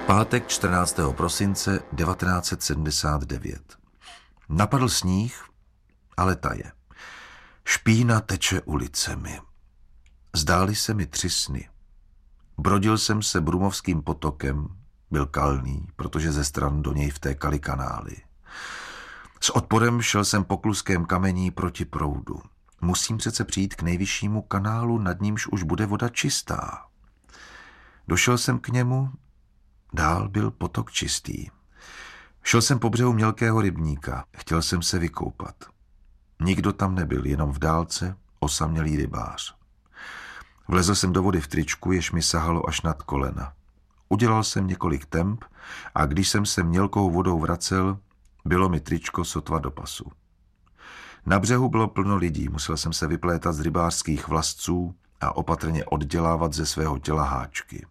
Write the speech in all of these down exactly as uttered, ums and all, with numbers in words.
Pátek čtrnáctého prosince devatenáct set sedmdesát devět. Napadl sníh, ale taje. Špína teče ulicemi. Zdály se mi tři sny. Brodil jsem se Brumovským potokem, byl kalný, protože ze stran do něj vtékaly kanály. S odporem šel jsem po kluském kamení proti proudu. Musím přece přijít k nejvyššímu kanálu, nad nímž už bude voda čistá. Došel jsem k němu, dál byl potok čistý. Šel jsem po břehu mělkého rybníka, chtěl jsem se vykoupat. Nikdo tam nebyl, jenom v dálce osamělý rybář. Vlezl jsem do vody v tričku, jež mi sahalo až nad kolena. Udělal jsem několik temp a když jsem se mělkou vodou vracel, bylo mi tričko sotva do pasu. Na břehu bylo plno lidí, musel jsem se vyplétat z rybářských vlasců a opatrně oddělávat ze svého těla háčky.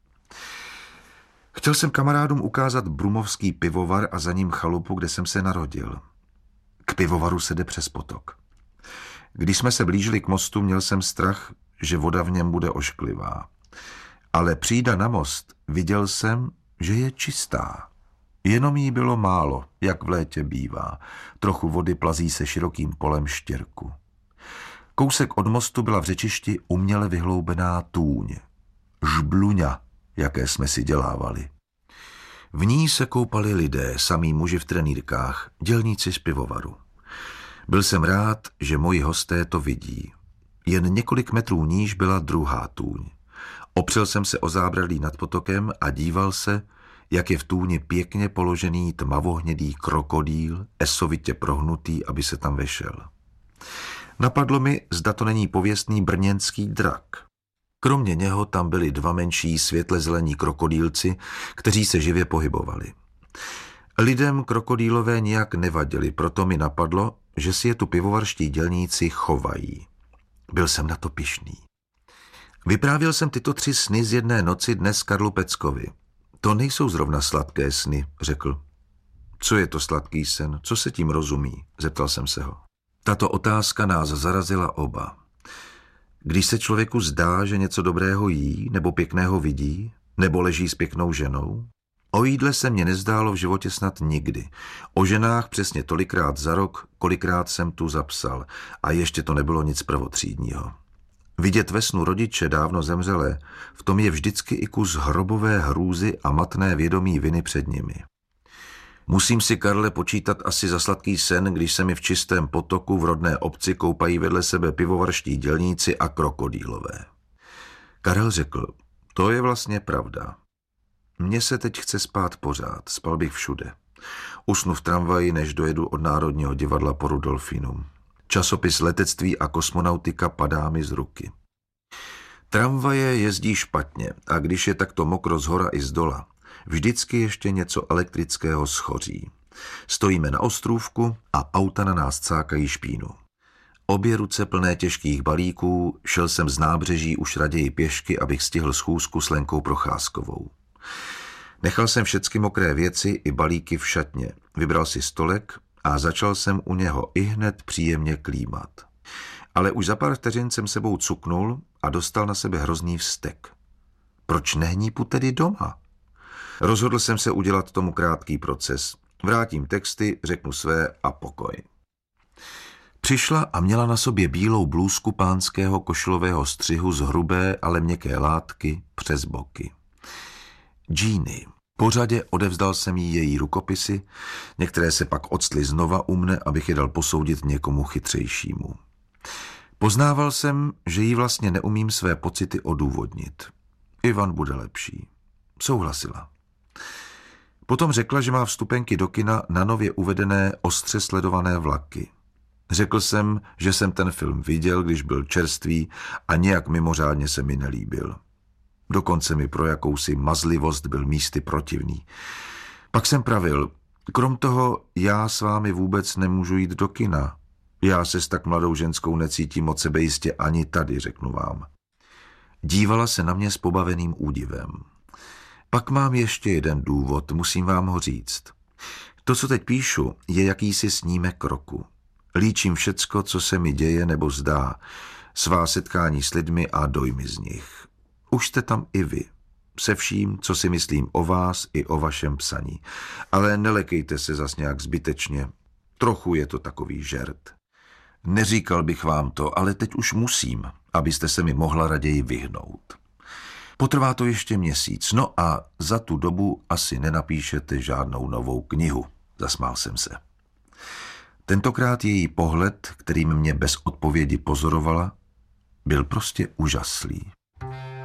Chtěl jsem kamarádům ukázat brumovský pivovar a za ním chalupu, kde jsem se narodil. K pivovaru se jde přes potok. Když jsme se blížili k mostu, měl jsem strach, že voda v něm bude ošklivá. Ale přijda na most viděl jsem, že je čistá. Jenom jí bylo málo, jak v létě bývá. Trochu vody plazí se širokým polem štěrku. Kousek od mostu byla v řečišti uměle vyhloubená tůň. Žbluňa, jaké jsme si dělávali. V ní se koupali lidé, samí muži v trenýrkách, dělníci z pivovaru. Byl jsem rád, že moji hosté to vidí. Jen několik metrů níž byla druhá tůň. Opřel jsem se o zábradlí nad potokem a díval se, jak je v tůni pěkně položený tmavohnědý krokodýl, esovitě prohnutý, aby se tam vešel. Napadlo mi, zda to není pověstný brněnský drak. Kromě něho tam byli dva menší světle zelení krokodýlci, kteří se živě pohybovali. Lidem krokodýlové nijak nevadili, proto mi napadlo, že si je tu pivovarští dělníci chovají. Byl jsem na to pyšný. Vyprávěl jsem tyto tři sny z jedné noci dnes Karlu Peckovi. To nejsou zrovna sladké sny, řekl. Co je to sladký sen? Co se tím rozumí? Zeptal jsem se ho. Tato otázka nás zarazila oba. Když se člověku zdá, že něco dobrého jí, nebo pěkného vidí, nebo leží s pěknou ženou? O jídle se mně nezdálo v životě snad nikdy. O ženách přesně tolikrát za rok, kolikrát jsem tu zapsal, a ještě to nebylo nic prvotřídního. Vidět ve snu rodiče dávno zemřelé, v tom je vždycky i kus hrobové hrůzy a matné vědomí viny před nimi. Musím si, Karle, počítat asi za sladký sen, když se mi v čistém potoku v rodné obci koupají vedle sebe pivovarští dělníci a krokodýlové. Karel řekl, to je vlastně pravda. Mně se teď chce spát pořád, spal bych všude. Usnu v tramvaji, než dojedu od Národního divadla po Rudolfinum. Časopis Letectví a kosmonautika padá mi z ruky. Tramvaje jezdí špatně a když je takto mokro zhora i zdola, vždycky ještě něco elektrického schoří. Stojíme na ostrůvku a auta na nás cákají špínu. Obě ruce plné těžkých balíků, šel jsem z nábřeží už raději pěšky, abych stihl schůzku s Lenkou Procházkovou. Nechal jsem všecky mokré věci i balíky v šatně, vybral si stolek a začal jsem u něho ihned příjemně klímat. Ale už za pár vteřin jsem sebou cuknul a dostal na sebe hrozný vztek. Proč nehnípu tedy doma? Rozhodl jsem se udělat tomu krátký proces. Vrátím texty, řeknu své a pokoj. Přišla a měla na sobě bílou blůzku pánského košlového střihu z hrubé, ale měkké látky přes boky. Džíny. Po řadě odevzdal jsem jí její rukopisy, některé se pak octly znova u mne, abych je dal posoudit někomu chytřejšímu. Poznával jsem, že jí vlastně neumím své pocity odůvodnit. Ivan bude lepší. Souhlasila. Potom řekla, že má vstupenky do kina na nově uvedené ostře sledované vlaky. Řekl jsem, že jsem ten film viděl, když byl čerstvý a nějak mimořádně se mi nelíbil. Dokonce mi pro jakousi mazlivost byl místy protivný. Pak jsem pravil, krom toho já s vámi vůbec nemůžu jít do kina. Já se s tak mladou ženskou necítím moc sebejistě ani tady, řeknu vám. Dívala se na mě s pobaveným údivem. Pak mám ještě jeden důvod, musím vám ho říct. To, co teď píšu, je jakýsi snímek roku. Líčím všecko, co se mi děje nebo zdá, svá setkání s lidmi a dojmy z nich. Už jste tam i vy. Se vším, co si myslím o vás i o vašem psaní. Ale nelekejte se zas nějak zbytečně. Trochu je to takový žert. Neříkal bych vám to, ale teď už musím, abyste se mi mohla raději vyhnout. Potrvá to ještě měsíc, no a za tu dobu asi nenapíšete žádnou novou knihu, zasmál jsem se. Tentokrát její pohled, kterým mě bez odpovědi pozorovala, byl prostě úžaslý.